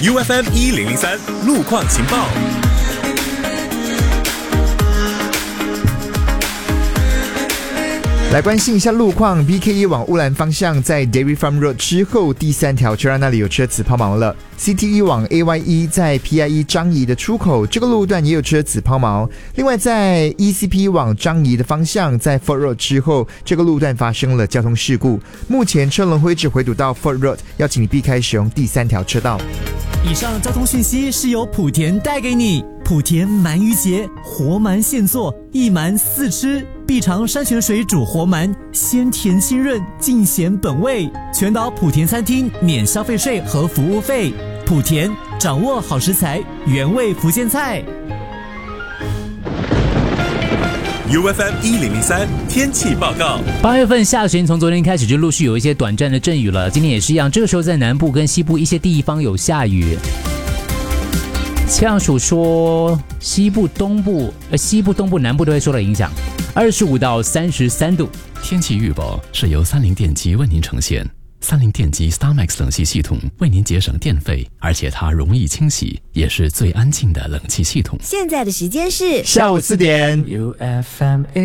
UFM 1003路况情报。 来关心一下路况 ，BK1 往乌兰方向在 Dairy Farm Road 之后第3条车站那里有车子抛锚了。CT1 往 AY1 在 PIE 张仪的出口，这个路段也有车子抛锚。另外在 ECP 往张仪的方向，在 Fort Road 之后，这个路段发生了交通事故，目前车龙灰质回堵到 Fort Road， 要请你避开使用第3条车道。 以上交通讯息是由莆田带给你。莆田鳗鱼节，活鳗现做，一鳗4吃，必尝山泉水煮活鳗，鲜甜清润，尽显本味。全岛莆田餐厅免消费税和服务费。莆田掌握好食材，原味福建菜。 UFM 1003天气报告 ，8月份下旬从昨天开始就陆续有一些短暂的阵雨了，今天也是一样，这个时候在南部跟西部一些地方有下雨。气象署说，西部、东部、南部都会受到影响，25到33度。 天气预报是由三菱电机为您呈现。三菱电机 StarMax 冷气系统为您节省电费，而且它容易清洗，也是最安静的冷气系统。 现在的时间是下午4点。 UFM